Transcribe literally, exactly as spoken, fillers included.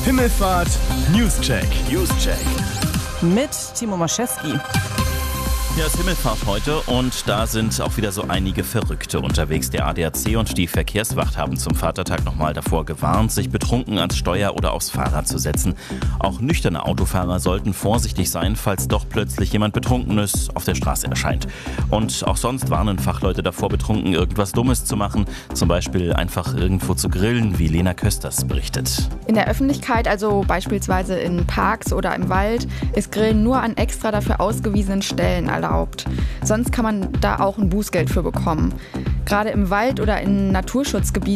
Himmelfahrt Newscheck. Newscheck. Mit Timo Maschewski. Ja, es ist Himmelfahrt heute und da sind auch wieder so einige Verrückte unterwegs. Der A D A C und die Verkehrswacht haben zum Vatertag nochmal davor gewarnt, sich betrunken ans Steuer oder aufs Fahrrad zu setzen. Auch nüchterne Autofahrer sollten vorsichtig sein, falls doch plötzlich jemand Betrunkenes auf der Straße erscheint. Und auch sonst warnen Fachleute davor, betrunken irgendwas Dummes zu machen. Zum Beispiel einfach irgendwo zu grillen, wie Lena Kösters berichtet. In der Öffentlichkeit, also beispielsweise in Parks oder im Wald, ist Grillen nur an extra dafür ausgewiesenen Stellen erlaubt. Sonst kann man da auch ein Bußgeld für bekommen. Gerade im Wald oder in Naturschutzgebieten